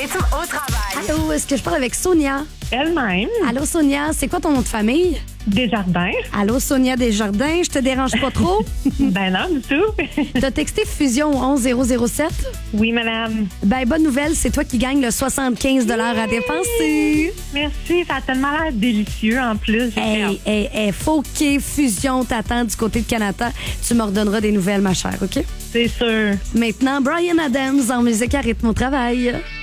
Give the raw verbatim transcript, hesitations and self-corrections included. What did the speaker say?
rythme au travail. Allô, est-ce que je parle avec Sonia? Elle-même. Allô, Sonia, c'est quoi ton nom de famille? Desjardins. Allô, Sonia Desjardins, je te dérange pas trop? Ben non, du tout. T'as texté Fusion onze zéro zéro sept? Oui, madame. Ben, bonne nouvelle, c'est toi qui gagnes le soixante-quinze dollars à dépenser. Merci, ça a tellement l'air délicieux en plus. J'ai Hey, hâte. hey, hey, faut que Fusion t'attend du côté de Canada. Tu me redonneras des nouvelles, ma chère, OK? C'est sûr. Maintenant, Bryan Adams en musique à rythme au travail.